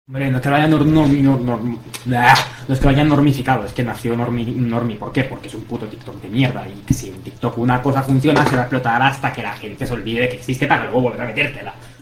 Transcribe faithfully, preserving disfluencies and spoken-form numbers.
Hombre, no es que lo hayan nor- nor- nor- nor- ah, no es que lo hayan normificado, es que nació normi, normi. ¿Por qué? Porque es un puto TikTok de mierda. Y que si en TikTok una cosa funciona, se va a explotar hasta que la gente se olvide que existe para luego volver a metértela.